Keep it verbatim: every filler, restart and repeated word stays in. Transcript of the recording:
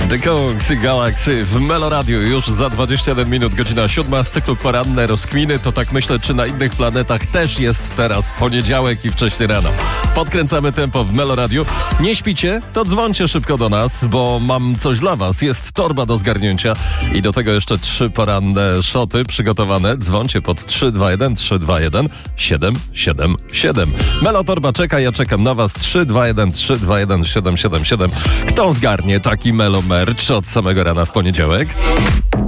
The Kings i Galaxy w Meloradiu już za dwadzieścia jeden minut, godzina siódma z cyklu Poranne Rozkminy. To tak myślę, czy na innych planetach też jest teraz poniedziałek i wcześnie rano. Podkręcamy tempo w Meloradiu. Nie śpicie? To dzwońcie szybko do nas, bo mam coś dla was. Jest torba do zgarnięcia i do tego jeszcze trzy poranne szoty przygotowane. Dzwońcie pod trzy dwa jeden trzy dwa jeden siedem siedem siedem. Melo torba czeka, ja czekam na was. trzy dwa jeden trzy dwa jeden siedem siedem siedem. Kto zgarnie taki Melo merch od samego rana w poniedziałek?